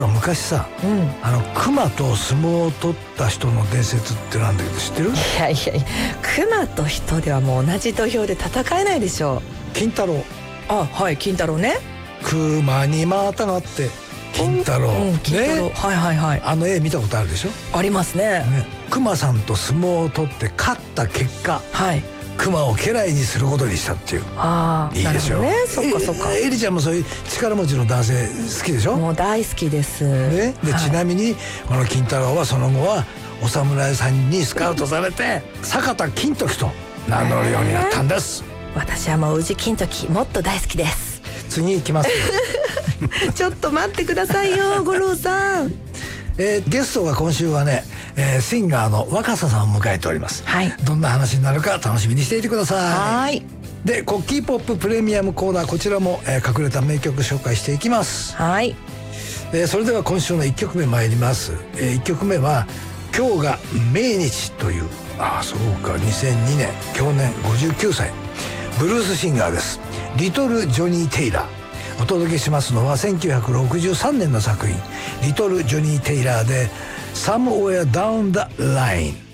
昔さ、熊と相撲を取った人の伝説ってなんだけど知ってる？ いやいやいや、熊と人ではもう同じ土俵で戦えないでしょう。 金太郎。 あ、はい、金太郎ね。 熊にまたがって金太郎、 金太郎、はいはいはい。 あの絵見たことあるでしょ？ ありますね。 熊さんと相撲を取って勝った結果、 はい、 熊を家来にすることにしたっていう。いいでしょ。 ね、そっかそっか。 エリちゃんもそういう力持ちの男性好きでしょ？ もう大好きです。 ね、で、ちなみにこの金太郎はその後はお侍さんにスカウトされて坂田金時と名乗るようになったんです。 私はもう宇治金時もっと大好きです。 次行きますちょっと待ってくださいよ五郎さん。 ゲストが今週はね、シンガーの若狭さんを迎えております、はい、どんな話になるか楽しみにしていてください。はい。で、コッキーポッププレミアムコーナー、こちらも、隠れた名曲紹介していきます。はい。それでは今週の1曲目参ります。1曲目は今日が命日という、そうか、2002年去年59歳ブルースシンガーです。リトル・ジョニー・テイラー。お届けしますのは1963年の作品リトル・ジョニー・テイラーで Somewhere Down the Line。